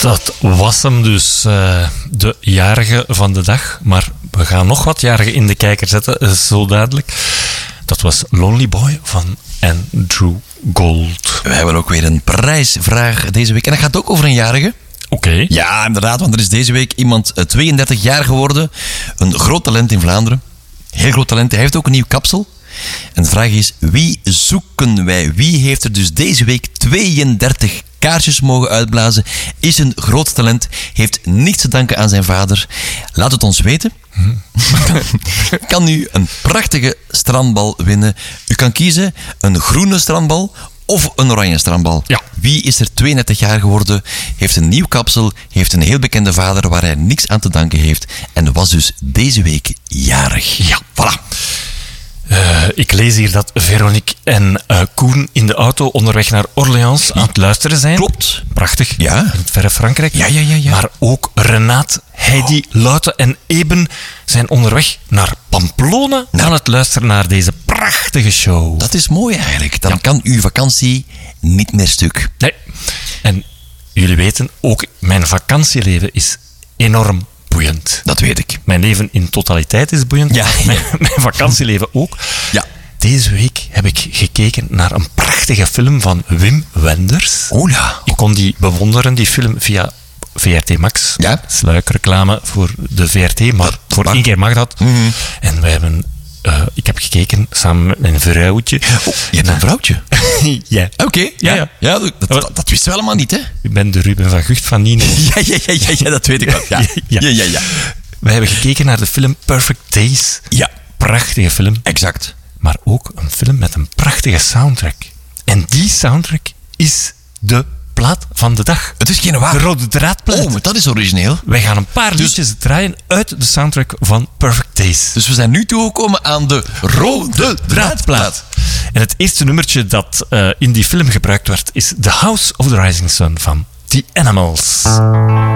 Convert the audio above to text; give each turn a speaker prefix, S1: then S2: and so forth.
S1: Dat was hem dus, de jarige van de dag. Maar we gaan nog wat jarigen in de kijker zetten, zo dadelijk. Dat was Lonely Boy van Andrew Gold.
S2: We hebben ook weer een prijsvraag deze week. En dat gaat ook over een jarige.
S1: Oké.
S2: Ja, inderdaad, want er is deze week iemand 32 jaar geworden. Een groot talent in Vlaanderen. Heel groot talent. Hij heeft ook een nieuw kapsel. En de vraag is, wie zoeken wij? Wie heeft er dus deze week 32 kaarsjes mogen uitblazen? Is een groot talent. Heeft niets te danken aan zijn vader. Laat het ons weten. Kan nu een prachtige strandbal winnen. U kan kiezen een groene strandbal of een oranje strandbal.
S1: Ja.
S2: Wie is er 32 jaar geworden, heeft een nieuw kapsel, heeft een heel bekende vader waar hij niks aan te danken heeft en was dus deze week jarig.
S1: Ja, voilà. Ik lees hier dat Veronique en Koen in de auto onderweg naar Orléans aan het luisteren zijn.
S2: Klopt.
S1: Prachtig.
S2: Ja.
S1: In het verre Frankrijk.
S2: Ja.
S1: Maar ook Renate, Heidi, Luite en Eben zijn onderweg naar Pamplona aan het luisteren naar deze prachtige show.
S2: Dat is mooi eigenlijk. Dan kan uw vakantie niet meer stuk.
S1: Nee. En jullie weten, ook mijn vakantieleven is enorm boeiend.
S2: Dat weet ik.
S1: Mijn leven in totaliteit is boeiend.
S2: Ja.
S1: Mijn vakantieleven ook.
S2: Ja.
S1: Deze week heb ik gekeken naar een prachtige film van Wim Wenders.
S2: Ola.
S1: Ik kon die bewonderen, die film, via VRT Max.
S2: Ja.
S1: Sluikreclame voor de VRT, maar voor
S2: mag.
S1: 1 keer mag dat.
S2: Mm-hmm.
S1: En wij hebben... ik heb gekeken samen met een vrouwtje.
S2: Oh, je hebt een vrouwtje?
S1: Ja.
S2: Oké.
S1: Ja.
S2: Dat wisten we allemaal niet, hè?
S1: Ik ben de Ruben van Gucht van Nino.
S2: Ja, dat weet ik wel. Ja.
S1: Wij hebben gekeken naar de film Perfect Days.
S2: Ja.
S1: Prachtige film.
S2: Exact.
S1: Maar ook een film met een prachtige soundtrack. En die soundtrack is de plaat van de dag.
S2: Het is geen
S1: De
S2: waar.
S1: rode draadplaat.
S2: Oh, maar dat is origineel.
S1: Wij gaan een paar liedjes draaien uit de soundtrack van Perfect Days.
S2: Dus we zijn nu toegekomen aan de rode draadplaat.
S1: En het eerste nummertje dat in die film gebruikt werd is The House of the Rising Sun van The Animals.